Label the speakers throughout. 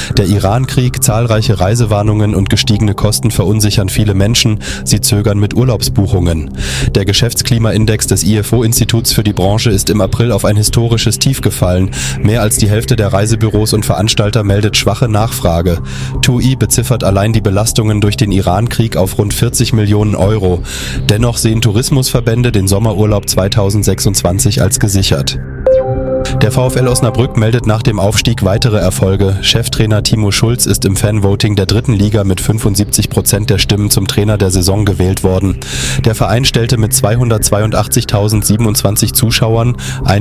Speaker 1: Der Iran-Krieg, zahlreiche Reisewarnungen und gestiegene Kosten verunsichern viele Menschen. Sie zögern mit Urlaubsbuchungen. Der Geschäftsklimaindex des IFO-Instituts für die Branche ist im April auf ein historisches Tief gefallen. Mehr als die Hälfte der Reisebüros und Veranstalter meldet schwache Nachfrage. TUI beziffert allein die Belastungen durch den Iran-Krieg auf rund 40 Millionen Euro. Dennoch sehen Tourismusverbände den Sommerurlaub 2026 als gesichert. Der VfL Osnabrück meldet nach dem Aufstieg weitere Erfolge. Cheftrainer Timo Schulz ist im Fanvoting der 3. Liga mit 75% der Stimmen zum Trainer der Saison gewählt worden. Der Verein stellte mit 282.027 Zuschauern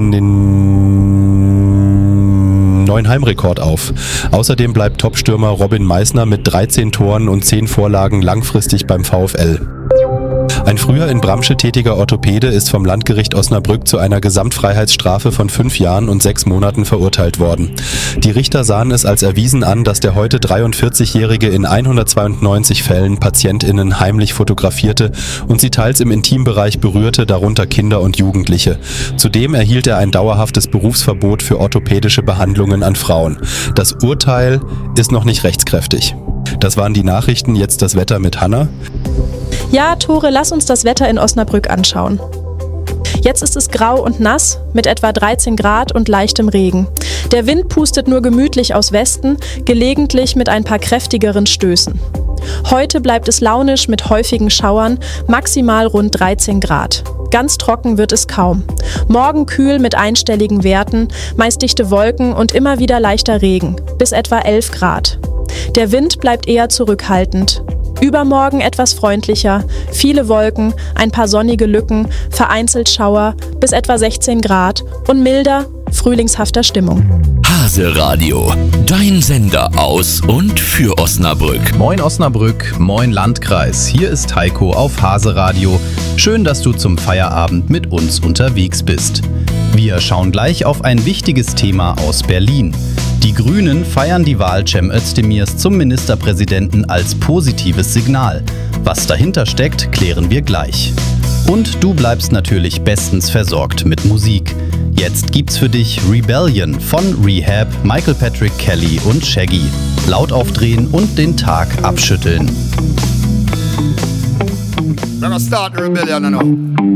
Speaker 1: einen neuen Heimrekord auf. Außerdem bleibt Topstürmer Robin Meissner mit 13 Toren und 10 Vorlagen langfristig beim VfL. Ein früher in Bramsche tätiger Orthopäde ist vom Landgericht Osnabrück zu einer Gesamtfreiheitsstrafe von 5 Jahren und 6 Monaten verurteilt worden. Die Richter sahen es als erwiesen an, dass der heute 43-Jährige in 192 Fällen PatientInnen heimlich fotografierte und sie teils im Intimbereich berührte, darunter Kinder und Jugendliche. Zudem erhielt er ein dauerhaftes Berufsverbot für orthopädische Behandlungen an Frauen. Das Urteil ist noch nicht rechtskräftig. Das waren die Nachrichten, jetzt das Wetter mit Hanna.
Speaker 2: Ja, Tore, lass uns das Wetter in Osnabrück anschauen. Jetzt ist es grau und nass mit etwa 13 Grad und leichtem Regen. Der Wind pustet nur gemütlich aus Westen, gelegentlich mit ein paar kräftigeren Stößen. Heute bleibt es launisch mit häufigen Schauern, maximal rund 13 Grad. Ganz trocken wird es kaum. Morgen kühl mit einstelligen Werten, meist dichte Wolken und immer wieder leichter Regen, bis etwa 11 Grad. Der Wind bleibt eher zurückhaltend. Übermorgen etwas freundlicher, viele Wolken, ein paar sonnige Lücken, vereinzelt Schauer, bis etwa 16 Grad und milder, frühlingshafter Stimmung.
Speaker 3: Hase Radio, dein Sender aus und für Osnabrück.
Speaker 4: Moin Osnabrück, moin Landkreis, hier ist Heiko auf Hase Radio. Schön, dass du zum Feierabend mit uns unterwegs bist. Wir schauen gleich auf ein wichtiges Thema aus Berlin. Die Grünen feiern die Wahl Cem Özdemirs zum Ministerpräsidenten als positives Signal. Was dahinter steckt, klären wir gleich. Und du bleibst natürlich bestens versorgt mit Musik. Jetzt gibt's für dich Rebellion von Rehab, Michael Patrick Kelly und Shaggy. Laut aufdrehen und den Tag abschütteln.
Speaker 5: We're gonna start the rebellion now.